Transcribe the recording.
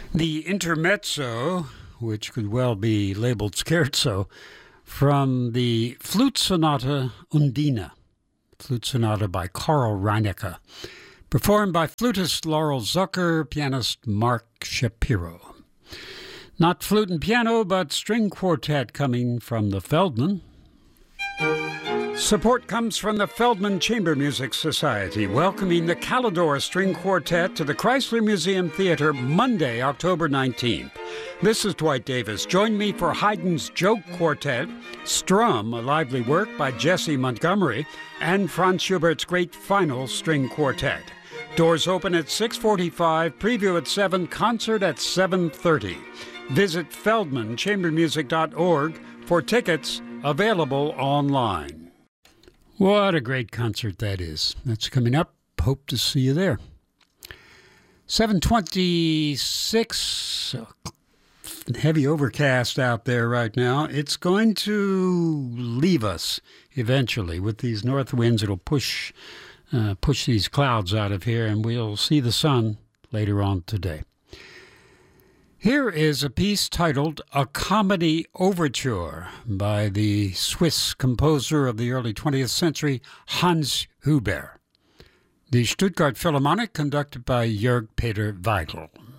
The intermezzo, which could well be labeled scherzo, from the Flute Sonata Undine, Flute Sonata by Karl Reinecke, performed by flutist Laurel Zucker, pianist Mark Shapiro. Not flute and piano, but string quartet coming from the Feldman. Support comes from the Feldman Chamber Music Society, welcoming the Calidore String Quartet to the Chrysler Museum Theater Monday, October 19th. This is Dwight Davis. Join me for Haydn's Joke Quartet, Strum, a lively work by Jesse Montgomery, and Franz Schubert's Great Final String Quartet. Doors open at 6:45, preview at 7, concert at 7:30. Visit feldmanchambermusic.org for tickets available online. What a great concert that is. That's coming up. Hope to see you there. 7:26, heavy overcast out there right now. It's going to leave us eventually. With these north winds, it'll push these clouds out of here, and we'll see the sun later on today. Here is a piece titled A Comedy Overture by the Swiss composer of the early 20th century, Hans Huber. The Stuttgart Philharmonic, conducted by Jörg Peter Weigl.